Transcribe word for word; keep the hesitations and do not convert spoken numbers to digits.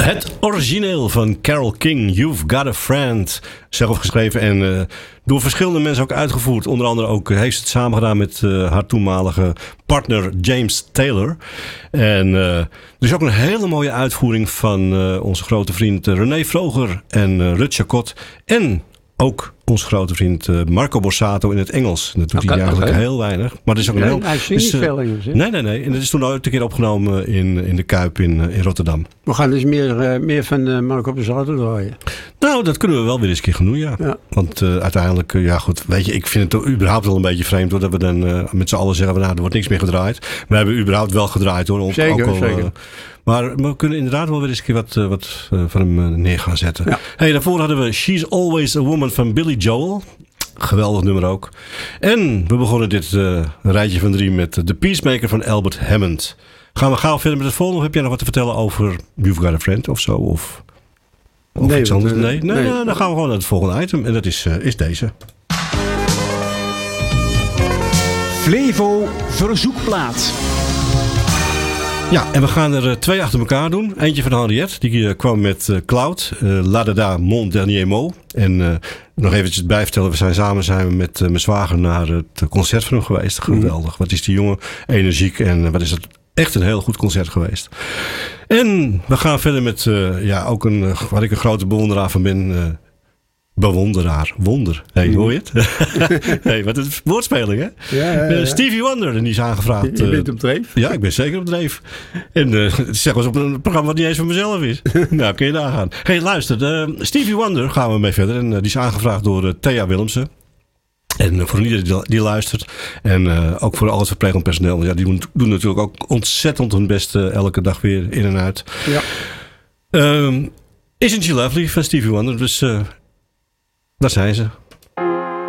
Het origineel van Carole King, You've Got a Friend. Zelf geschreven en uh, door verschillende mensen ook uitgevoerd. Onder andere ook uh, heeft ze het samen gedaan met uh, haar toenmalige partner James Taylor. En uh, er is ook een hele mooie uitvoering van uh, onze grote vriend uh, René Vroger en uh, Rut Chacot. En ook onze grote vriend uh, Marco Borsato in het Engels. Dat doet okay, hij eigenlijk okay. heel weinig. Maar het is ook een nee, heel... Hij zingt niet uh, veel Engels. Hè? Nee, nee, nee. En dat is toen ooit een keer opgenomen in, in de Kuip in, uh, in Rotterdam. We gaan dus meer, uh, meer van uh, Marco Borsato draaien. Nou, dat kunnen we wel weer eens een keer gaan doen, ja. ja. Want uh, uiteindelijk, uh, ja goed, weet je, ik vind het überhaupt wel een beetje vreemd hoor, dat we dan uh, met z'n allen zeggen, nou, er wordt niks meer gedraaid. We hebben überhaupt wel gedraaid hoor. Op, zeker, ook al, zeker. Uh, maar we kunnen inderdaad wel weer eens een keer wat, uh, wat uh, van hem uh, neer gaan zetten. Ja. Hey, daarvoor hadden we She's Always a Woman van Billy Joel. Geweldig nummer ook. En we begonnen dit uh, rijtje van drie met The Peacemaker van Albert Hammond. Gaan we gauw verder met het volgende? Of heb jij nog wat te vertellen over You've Got a Friend of zo? Of, of nee, iets anders? Uh, nee? Nee, nee. Nou, dan gaan we gewoon naar het volgende item. En dat is, uh, is deze. Flevo Verzoekplaat. Ja, en we gaan er uh, twee achter elkaar doen. Eentje van Henriette, die uh, kwam met uh, Cloud, uh, La Dada, Mon Dernier Mot. En uh, nog eventjes bijvertellen, we zijn samen zijn we met uh, mijn zwager naar het concert van hem geweest. Geweldig. Mm. Wat is die jongen energiek en uh, wat is dat echt een heel goed concert geweest. En we gaan verder met, uh, ja, ook een, uh, waar ik een grote bewonderaar van ben... Uh, Bewonderaar, wonder. Hey, hoor je het? Hey, wat een woordspeling, hè? Ja, ja, ja. Uh, Stevie Wonder, en die is aangevraagd. Je bent op dreef? Uh, ja, ik ben zeker op dreef. En uh, zeg maar eens op een programma wat niet eens van mezelf is. Nou, kun je nagaan. Hey, luister, uh, Stevie Wonder gaan we mee verder. En uh, die is aangevraagd door uh, Thea Willemsen. En uh, voor iedereen die, die luistert. En uh, ook voor al het verpleegend personeel. Ja, die doen, doen natuurlijk ook ontzettend hun best uh, elke dag weer in en uit. Ja. Um, Isn't She Lovely van Stevie Wonder. Dus... Uh, daar zijn ze.